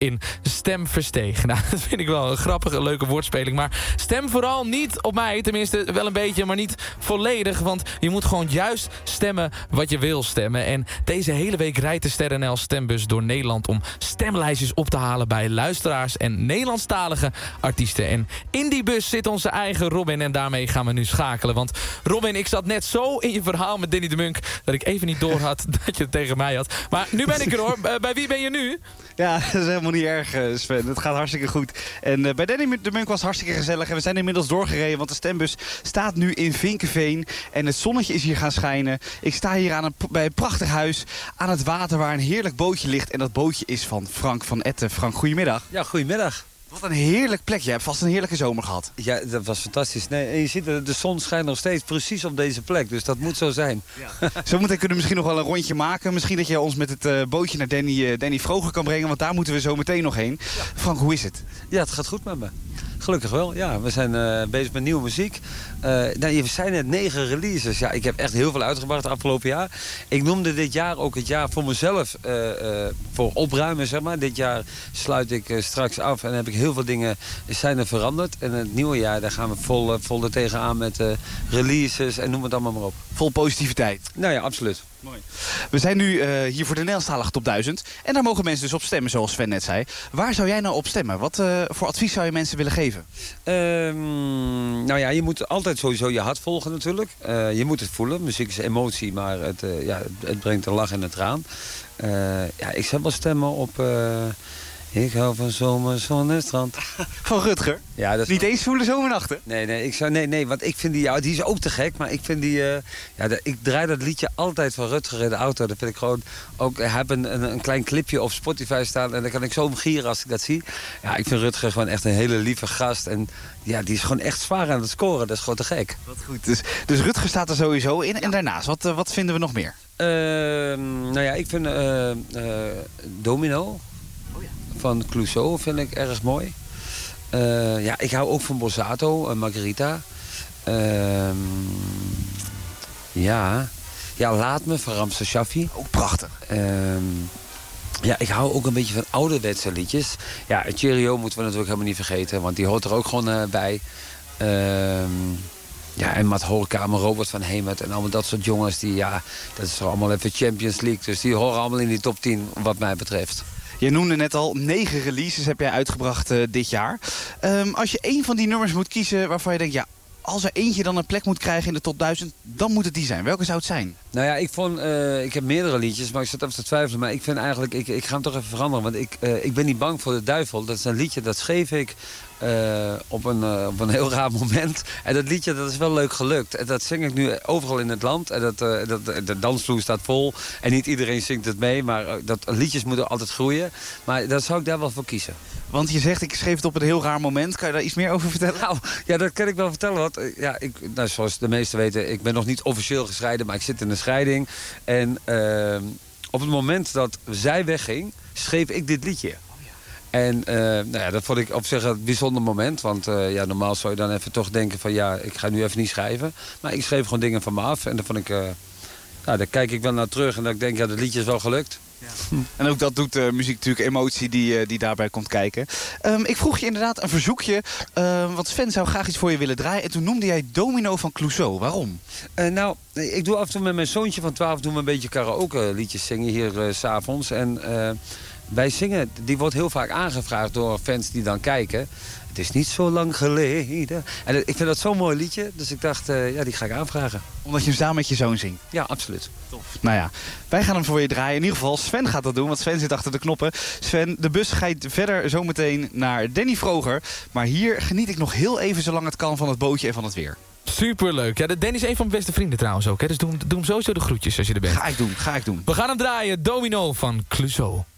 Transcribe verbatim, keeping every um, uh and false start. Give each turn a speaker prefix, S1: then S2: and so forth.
S1: in Stem Versteeg. Nou, dat vind ik wel een grappige, leuke woordspeling. Maar stem vooral niet op mij, tenminste wel een beetje, maar niet volledig. Want je moet gewoon juist stemmen wat je wil stemmen. En deze hele week rijdt de Ster N L stembus door Nederland om stemlijstjes op te halen bij luisteraars en Nederlandstalige artiesten. En in die bus zit onze eigen Robin en daarmee gaan we nu schakelen. Want Robin, ik zat net zo in je verhaal met Danny de Munk dat ik even niet door had dat je het tegen mij had. Maar nu ben ik er hoor. Uh, bij wie ben je nu?
S2: Ja, dat is helemaal niet erg, Sven. Het gaat hartstikke goed. En uh, bij Danny de Munk was het hartstikke gezellig. En we zijn inmiddels doorgereden, want de stembus staat nu in Vinkeveen. En het zonnetje is hier gaan schijnen. Ik sta hier aan een, bij een prachtig huis aan het water waar een heerlijk bootje ligt. En dat bootje is van Frank van Etten. Frank, goedemiddag.
S3: Ja, goedemiddag.
S2: Wat een heerlijk plekje. Je hebt vast een heerlijke zomer gehad.
S3: Ja, dat was fantastisch. Nee, en je ziet, de zon schijnt nog steeds precies op deze plek. Dus dat moet zo zijn.
S2: Ja. Zo meteen kunnen we misschien nog wel een rondje maken. Misschien dat je ons met het uh, bootje naar Danny, uh, Danny Vroger kan brengen. Want daar moeten we zo meteen nog heen. Ja. Frank, hoe is het?
S3: Ja, het gaat goed met me. Gelukkig wel, ja. We zijn uh, bezig met nieuwe muziek. Uh, nou, we zijn net negen releases. Ja, ik heb echt heel veel uitgebracht het afgelopen jaar. Ik noemde dit jaar ook het jaar voor mezelf, uh, uh, voor opruimen, zeg maar. Dit jaar sluit ik uh, straks af en heb ik heel veel dingen zijn er veranderd. En het nieuwe jaar, daar gaan we vol, uh, vol er tegenaan met uh, releases en noem het allemaal maar op.
S2: Vol positiviteit.
S3: Nou ja, absoluut.
S2: Mooi. We zijn nu uh, hier voor de Nederlandstalige Top duizend. En daar mogen mensen dus op stemmen, zoals Sven net zei. Waar zou jij nou op stemmen? Wat uh, voor advies zou je mensen willen geven?
S3: Um, nou ja, je moet altijd sowieso je hart volgen natuurlijk. Uh, je moet het voelen. Muziek is emotie, maar het, uh, ja, het brengt een lach en een traan. Uh, ja, ik zou wel stemmen op... Uh, Ik hou van zomer, zon en strand.
S2: Van Rutger?
S3: Ja, dat is
S2: niet eens voelen zomernachten?
S3: Nee, nee, ik zou, nee, nee, want ik vind die, ja, die is ook te gek. Maar ik vind die, uh, ja, de, ik draai dat liedje altijd van Rutger in de auto. Dat vind ik gewoon, ook, ik heb een, een, een klein clipje op Spotify staan en dan kan ik zo omgieren als ik dat zie. Ja, ik vind Rutger gewoon echt een hele lieve gast. En ja, die is gewoon echt zwaar aan het scoren. Dat is gewoon te gek.
S2: Wat goed. Dus, dus Rutger staat er sowieso in. En daarnaast, wat, uh, wat vinden we nog meer?
S3: Uh, nou ja, ik vind uh, uh, Domino. Van Clouseau vind ik erg mooi. Uh, ja, ik hou ook van Borsato en Margarita. Uh, ja. ja, Laat Me van Ramses Shaffi.
S2: Ook prachtig.
S3: Uh, ja, ik hou ook een beetje van ouderwetse liedjes. Ja, Cheerio moeten we natuurlijk helemaal niet vergeten. Want die hoort er ook gewoon uh, bij. Uh, ja, en Matt Hoorkamer, Robert van Hemert en allemaal dat soort jongens. Die, ja, dat is toch allemaal even Champions League. Dus die horen allemaal in die top tien wat mij betreft.
S2: Je noemde net al, negen releases heb jij uitgebracht uh, dit jaar. Um, als je één van die nummers moet kiezen waarvan je denkt... ja, als er eentje dan een plek moet krijgen in de top duizend... dan moet het die zijn. Welke zou het zijn?
S3: Nou ja, ik vond... Uh, ik heb meerdere liedjes, maar ik zat even te twijfelen. Maar ik vind eigenlijk... Ik, ik ga hem toch even veranderen. Want ik, uh, ik ben niet bang voor de duivel. Dat is een liedje, dat schreef ik... Uh, op, een, uh, op een heel raar moment. En dat liedje, dat is wel leuk gelukt. En dat zing ik nu overal in het land. En dat, uh, dat, de dansvloer staat vol. En niet iedereen zingt het mee. Maar uh, dat, liedjes moeten altijd groeien. Maar dat zou ik daar wel voor kiezen.
S2: Want je zegt, ik schreef het op een heel raar moment. Kan je daar iets meer over vertellen?
S3: Nou, ja, dat kan ik wel vertellen. Want, uh, ja, ik, nou, zoals de meesten weten, ik ben nog niet officieel gescheiden. Maar ik zit in een scheiding. En uh, op het moment dat zij wegging, schreef ik dit liedje. En uh, nou ja, dat vond ik op zich een bijzonder moment. Want uh, ja, normaal zou je dan even toch denken van... ja, ik ga nu even niet schrijven. Maar ik schreef gewoon dingen van me af. En dan vond ik... Uh, nou, daar kijk ik wel naar terug. En dan denk ik, ja, dat liedje is wel gelukt.
S2: Ja. En ook dat doet uh, muziek natuurlijk, emotie die, uh, die daarbij komt kijken. Um, ik vroeg je inderdaad een verzoekje. Uh, want Sven zou graag iets voor je willen draaien. En toen noemde jij Domino van Clouseau. Waarom?
S3: Uh, nou, ik doe af en toe met mijn zoontje van twaalf... doen we een beetje karaoke liedjes zingen hier uh, 's avonds. En... Uh, wij zingen, die wordt heel vaak aangevraagd door fans die dan kijken. Het is niet zo lang geleden. En ik vind dat zo'n mooi liedje, dus ik dacht, uh, ja, die ga ik aanvragen.
S2: Omdat je hem samen met je zoon zingt?
S3: Ja, absoluut.
S2: Tof. Nou ja, wij gaan hem voor je draaien. In ieder geval, Sven gaat dat doen, want Sven zit achter de knoppen. Sven, de bus gaat verder zometeen naar Danny Vroger. Maar hier geniet ik nog heel even, zolang het kan, van het bootje en van het weer.
S1: Superleuk. Ja, Danny is een van mijn beste vrienden trouwens ook. Hè? Dus doe, doe hem sowieso de groetjes als je er bent.
S2: Ga ik doen, ga ik doen.
S1: We gaan hem draaien. Domino van Clouseau.